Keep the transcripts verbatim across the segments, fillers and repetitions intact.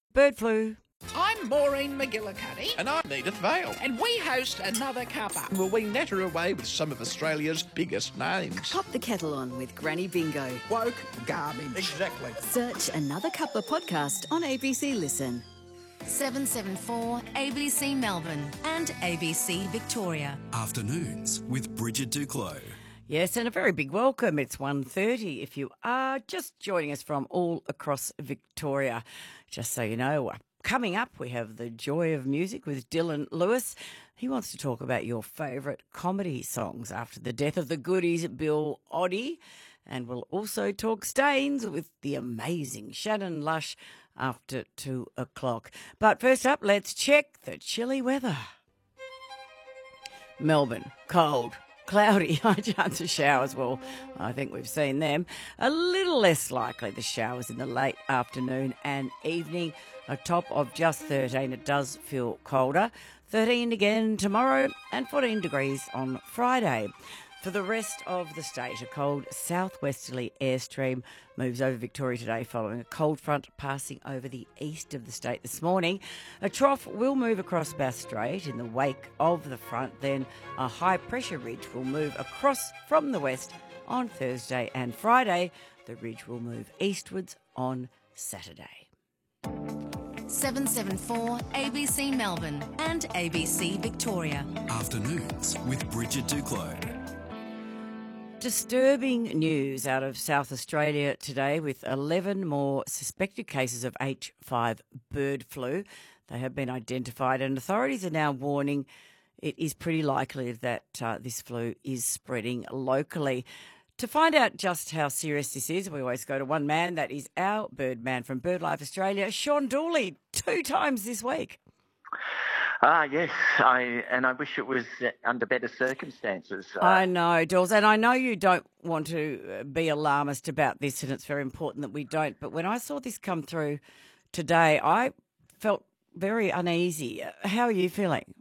Bird flu. I'm Maureen McGillicuddy. And I'm Edith Vale. And we host Another Cuppa. Will we natter away with some of Australia's biggest names? Pop the kettle on with Granny Bingo. Woke garbage. Exactly. Search Another Cuppa podcast on A B C Listen. seven seven four A B C Melbourne and A B C Victoria. Afternoons with Bridget Duclos. Yes, and a very big welcome. It's one thirty if you are just joining us from all across Victoria. Just so you know, coming up we have The Joy of Music with Dylan Lewis. He wants to talk about your favourite comedy songs after the death of the goodies Bill Oddie. And we'll also talk Stains with the amazing Shannon Lush after two o'clock. But first up, let's check the chilly weather. Melbourne, cold. Cloudy, high chance of showers. Well, I think we've seen them. A little less likely the showers in the late afternoon and evening. A top of just thirteen. It does feel colder. thirteen again tomorrow and fourteen degrees on Friday. For the rest of the state, a cold southwesterly airstream moves over Victoria today following a cold front passing over the east of the state this morning. A trough will move across Bass Strait in the wake of the front. Then a high-pressure ridge will move across from the west on Thursday and Friday. The ridge will move eastwards on Saturday. seven seven four A B C Melbourne and A B C Victoria. Afternoons with Bridget Duclos. Disturbing news out of South Australia today with eleven more suspected cases of H five bird flu. They have been identified and authorities are now warning it is pretty likely that uh, this flu is spreading locally. To find out just how serious this is, we always go to one man. That is our bird man from BirdLife Australia, Sean Dooley, two times this week. Ah, yes, I and I wish it was under better circumstances. Uh, I know, Dawes, and I know you don't want to be alarmist about this, and it's very important that we don't, but when I saw this come through today, I felt very uneasy. How are you feeling?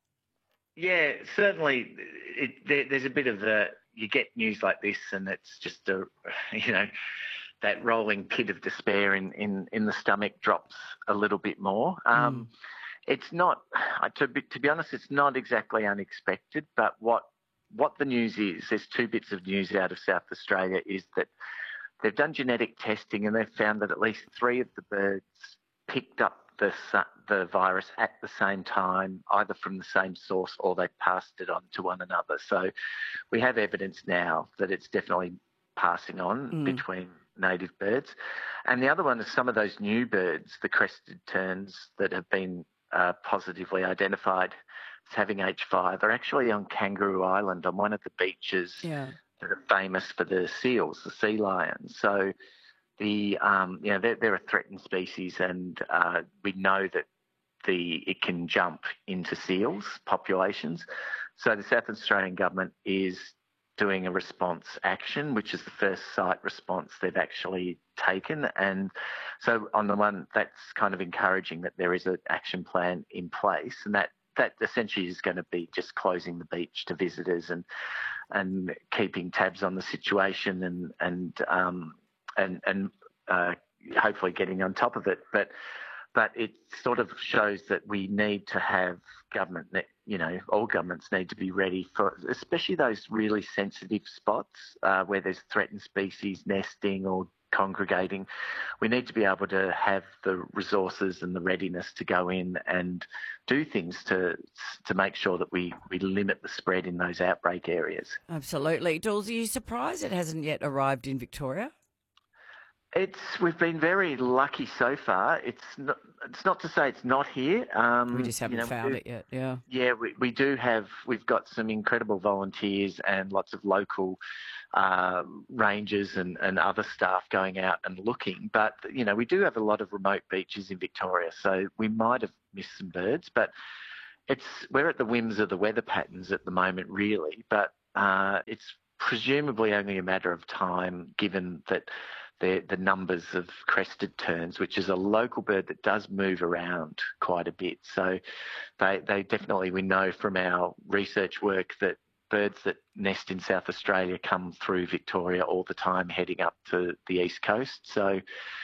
Yeah, certainly it, there, there's a bit of a, you get news like this and it's just a, you know, that rolling pit of despair in, in, in the stomach drops a little bit more. Um, mm. It's not, to be, to be honest, it's not exactly unexpected, but what what the news is, there's two bits of news out of South Australia, is that they've done genetic testing and they've found that at least three of the birds picked up the the virus at the same time, either from the same source or they passed it on to one another. So we have evidence now that it's definitely passing on mm. between native birds. And the other one is some of those new birds, the crested terns that have been Uh, positively identified as having H five are actually on Kangaroo Island on one of the beaches yeah. that are famous for the seals, the sea lions. So the um, you know they're, they're a threatened species, and uh, we know that the it can jump into seals populations. So the South Australian government is doing a response action, which is the first site response they've actually taken. And so on the one, that's kind of encouraging that there is an action plan in place, and that, that essentially is going to be just closing the beach to visitors and and keeping tabs on the situation and and um, and and uh, hopefully getting on top of it. But but it sort of shows that we need to have government, you know, all governments need to be ready for, especially those really sensitive spots uh, where there's threatened species nesting or congregating. We need to be able to have the resources and the readiness to go in and do things to to make sure that we, we limit the spread in those outbreak areas. Absolutely. Jules, are you surprised it hasn't yet arrived in Victoria? It's we've been very lucky so far. It's not, it's not to say it's not here. Um, we just haven't you know, found do, it yet. Yeah. Yeah, we, we do have. We've got some incredible volunteers and lots of local uh, rangers and, and other staff going out and looking. But you know, we do have a lot of remote beaches in Victoria, so we might have missed some birds. But it's we're at the whims of the weather patterns at the moment, really. But uh, it's presumably only a matter of time, given that the, the numbers of crested terns, which is a local bird that does move around quite a bit. So they, they definitely, we know from our research work that birds that nest in South Australia come through Victoria all the time, heading up to the east coast. So,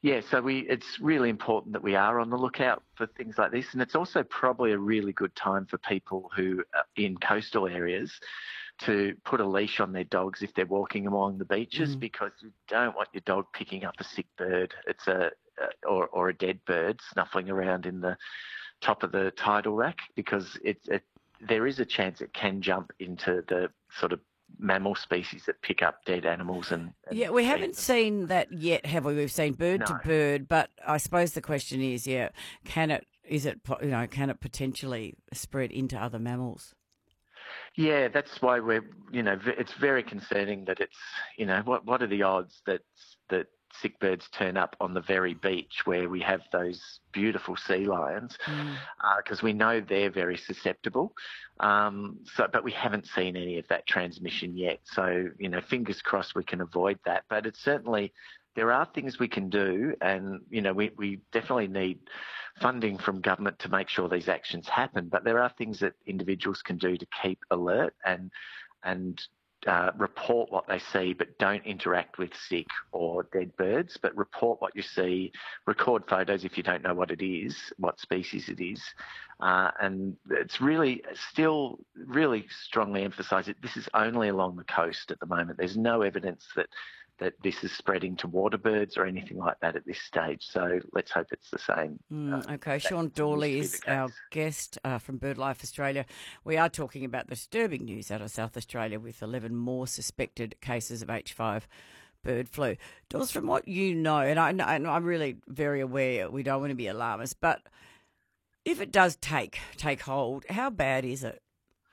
Yeah, so we it's really important that we are on the lookout for things like this, and it's also probably a really good time for people who are in coastal areas to put a leash on their dogs if they're walking along the beaches, mm. because you don't want your dog picking up a sick bird. It's a or or a dead bird snuffling around in the top of the tidal rack, because it, it there is a chance it can jump into the sort of mammal species that pick up dead animals. And, and yeah, we haven't them. seen that yet, have we? We've seen bird no. to bird, but I suppose the question is, yeah, can it? Is it you know can it potentially spread into other mammals? Yeah, that's why we're you know it's very concerning that it's you know what what are the odds that that sick birds turn up on the very beach where we have those beautiful sea lions, because mm. uh, we know they're very susceptible. Um, so, but we haven't seen any of that transmission yet. So, you know, fingers crossed we can avoid that. But it's certainly, there are things we can do, and, you know, we, we definitely need funding from government to make sure these actions happen. But there are things that individuals can do to keep alert and and Uh, report what they see, but don't interact with sick or dead birds, but report what you see, record photos if you don't know what it is, what species it is. Uh, and it's really still really strongly emphasised that this is only along the coast at the moment. There's no evidence that that this is spreading to water birds or anything like that at this stage. So let's hope it's the same. Mm, uh, okay, Sean Dawley is our guest uh, from BirdLife Australia. We are talking about the disturbing news out of South Australia with eleven more suspected cases of H five bird flu. Dawes, from what you know, and, I, and I'm really very aware we don't want to be alarmist, but if it does take take hold, how bad is it?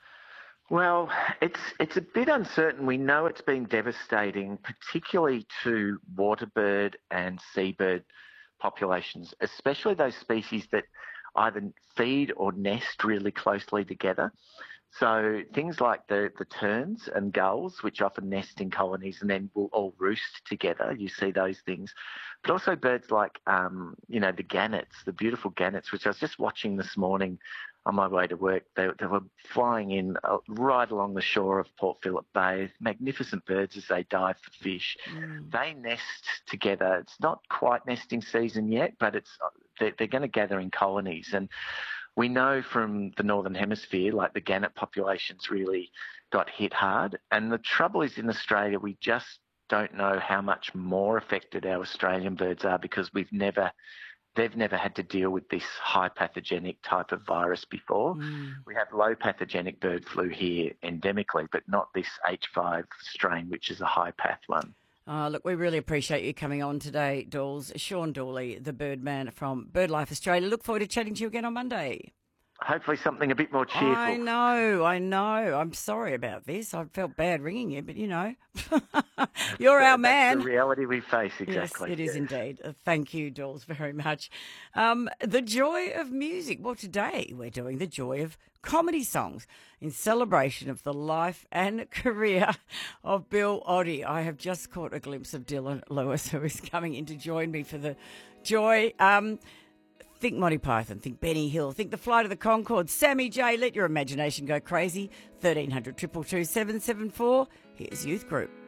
Well, it's it's a bit uncertain. We know it's been devastating, particularly to waterbird and seabird populations, especially those species that either feed or nest really closely together. So things like the, the terns and gulls, which often nest in colonies and then will all roost together. You see those things. But also birds like, um, you know, the gannets, the beautiful gannets, which I was just watching this morning on my way to work. They, they were flying in uh, right along the shore of Port Phillip Bay. Magnificent birds as they dive for fish. Mm. They nest together. It's not quite nesting season yet, but it's they're, they're going to gather in colonies. And we know from the Northern Hemisphere, like the gannet populations really got hit hard. And the trouble is in Australia, we just don't know how much more affected our Australian birds are, because we've never... They've never had to deal with this high pathogenic type of virus before. Mm. We have low pathogenic bird flu here endemically, but not this H five strain, which is a high path one. Uh, look, we really appreciate you coming on today, Dawes. Sean Dawley, the Birdman from BirdLife Australia. Look forward to chatting to you again on Monday. Hopefully something a bit more cheerful. I know, I know. I'm sorry about this. I felt bad ringing you, but, you know, you're our man. That's the reality we face, exactly. Yes, it is yes. indeed. Uh, thank you, Dawes, very much. Um, the joy of music. Well, today we're doing the joy of comedy songs in celebration of the life and career of Bill Oddie. I have just caught a glimpse of Dylan Lewis, who is coming in to join me for the joy. Um Think Monty Python, think Benny Hill, think The Flight of the Conchords, Sammy J. Let your imagination go crazy. thirteen hundred, two two two, seven seven four. Here's Youth Group.